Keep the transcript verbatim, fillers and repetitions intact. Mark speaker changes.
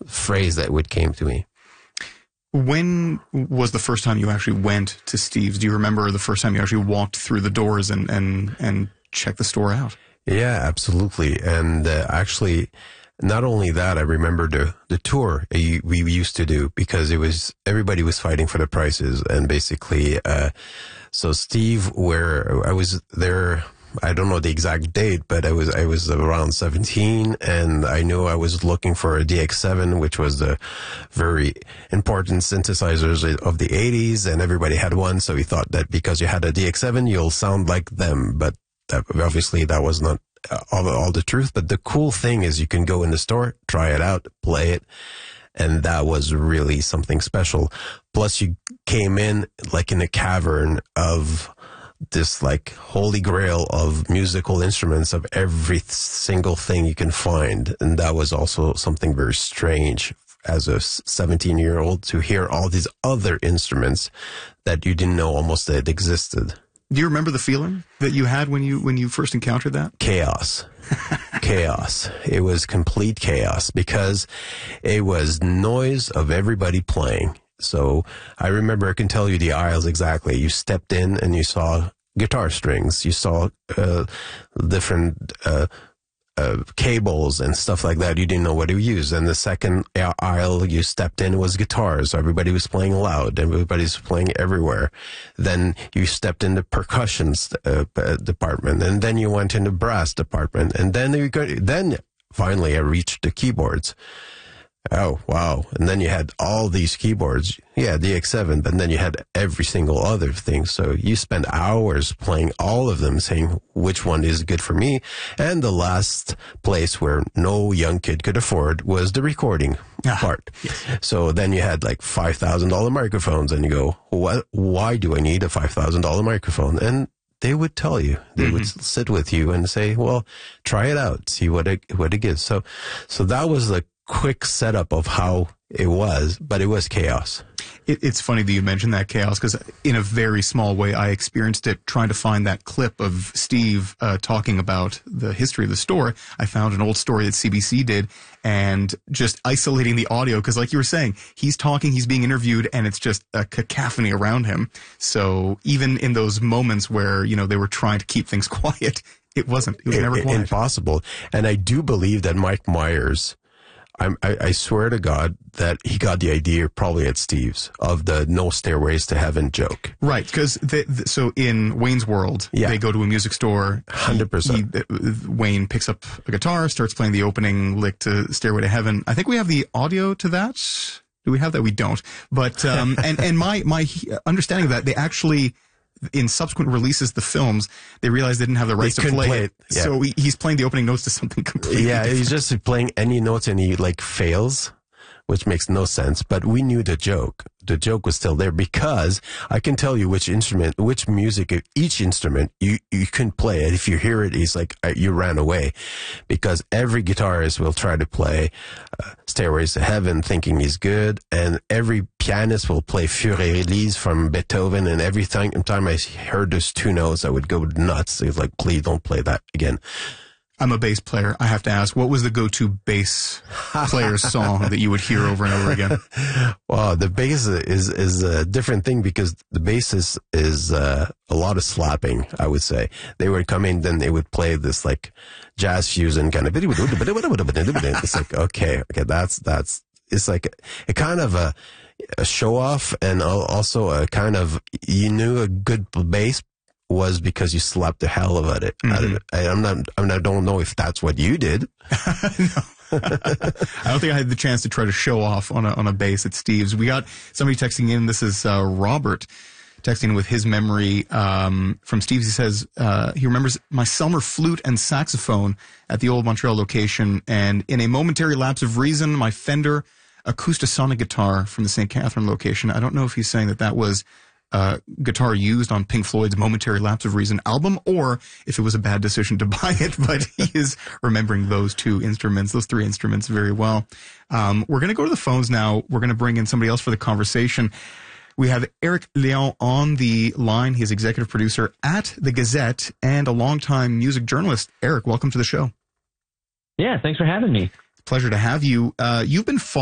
Speaker 1: phrase that would came to me.
Speaker 2: When was the first time you actually went to Steve's? Do you remember the first time you actually walked through the doors and, and, and checked the store out?
Speaker 1: Yeah, absolutely. And uh, actually, not only that, I remember the, the tour we used to do, because it was, everybody was fighting for the prices. And basically, uh, so Steve, where I was there, I don't know the exact date, but I was, I was around seventeen, and I knew I was looking for a D X seven, which was the very important synthesizers of the eighties, and everybody had one. So he thought that because you had a D X seven, you'll sound like them. But that, obviously that was not all, all the truth. But the cool thing is you can go in the store, try it out, play it. And that was really something special. Plus you came in like in a cavern of this like holy grail of musical instruments, of every single thing you can find. And that was also something very strange as a seventeen year old, to hear all these other instruments that you didn't know almost that existed.
Speaker 2: Do you remember the feeling that you had when you, when you first encountered that?
Speaker 1: Chaos. Chaos. It was complete chaos, because it was noise of everybody playing. So I remember, I can tell you the aisles exactly. You stepped in and you saw guitar strings, you saw uh, different uh, uh, cables and stuff like that. You didn't know what to use. And the second aisle you stepped in was guitars. So everybody was playing loud. Everybody's playing everywhere. Then you stepped in the percussion uh, department, and then you went in the brass department, and then you got, then finally I reached the keyboards. Oh, wow. And then you had all these keyboards. Yeah, D X seven, but then you had every single other thing. So you spend hours playing all of them, saying which one is good for me. And the last place where no young kid could afford was the recording ah, part. Yes. So then you had like five thousand dollar microphones, and you go, what, why do I need a five thousand dollar microphone? And they would tell you, they mm-hmm. would sit with you and say, well, try it out, see what it, what it gives. So, so that was the quick setup of how it was, but it was chaos.
Speaker 2: It, it's funny that you mentioned that chaos, because in a very small way, I experienced it trying to find that clip of Steve uh, talking about the history of the store. I found an old story that C B C did, and just isolating the audio, because like you were saying, he's talking, he's being interviewed, and it's just a cacophony around him. So even in those moments where, you know, they were trying to keep things quiet, it wasn't. It was never quiet.
Speaker 1: Impossible. And I do believe that Mike Myers, I'm, I, I swear to God that he got the idea probably at Steve's of the no stairways to heaven joke.
Speaker 2: Right, because so in Wayne's World, yeah. they go to a music store.
Speaker 1: one hundred percent.
Speaker 2: He, Wayne picks up a guitar, starts playing the opening lick to Stairway to Heaven. I think we have the audio to that. Do we have that? We don't. But um, and and my my understanding of that, they actually, in subsequent releases, the films, they realized they didn't have the rights to play, play it. Yeah. So he, he's playing the opening notes to something completely
Speaker 1: Yeah,
Speaker 2: different.
Speaker 1: He's just playing any notes, and he like fails, which makes no sense. But we knew the joke. The joke was still there, because I can tell you which instrument, which music, each instrument you, you can play it. If you hear it, it's like you ran away, because every guitarist will try to play uh, Stairways to Heaven thinking he's good. And every pianist will play Für Elise from Beethoven. And every time, time I heard those two notes, I would go nuts. It's like, please don't play that again.
Speaker 2: I'm a bass player. I have to ask, what was the go-to bass player's song that you would hear over and over again?
Speaker 1: Well, the bass is is a different thing, because the bass is, is uh, a lot of slapping, I would say. They would come in, then they would play this like jazz fusion kind of. It's like, okay, okay, that's, that's, it's like a, a kind of a, a show off, and also a kind of, you knew a good bass was because you slapped the hell out of it. Mm-hmm. Out of it. I, I'm not, I mean, I don't know if that's what you did.
Speaker 2: No. I don't think I had the chance to try to show off on a, on a bass at Steve's. We got somebody texting in. This is, uh, Robert texting in with his memory, um, from Steve's. He says, uh, he remembers my Selmer flute and saxophone at the old Montreal location. And in a momentary lapse of reason, my Fender Acoustasonic guitar from the Saint Catherine location. I don't know if he's saying that that was Uh, guitar used on Pink Floyd's Momentary Lapse of Reason album, or if it was a bad decision to buy it, but he is remembering those two instruments, those three instruments very well. Um, we're going to go to the phones now. We're going to bring in somebody else for the conversation. We have Eric Léon on the line. He's executive producer at The Gazette and a longtime music journalist. Eric, welcome to the show.
Speaker 3: Yeah, thanks for having me.
Speaker 2: Pleasure to have you. Uh, you've been following